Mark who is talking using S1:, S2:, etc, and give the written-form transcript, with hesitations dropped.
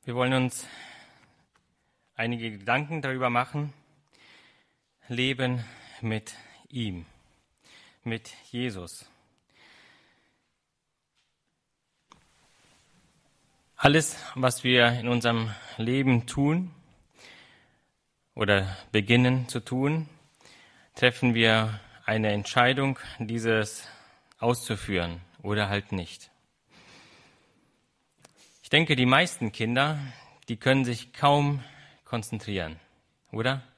S1: Wir wollen uns einige Gedanken darüber machen, Leben mit ihm, mit Jesus. Alles, was wir in unserem Leben tun oder beginnen zu tun, treffen wir eine Entscheidung, dieses auszuführen oder halt nicht. Ich denke, die meisten Kinder, die können sich kaum konzentrieren, oder?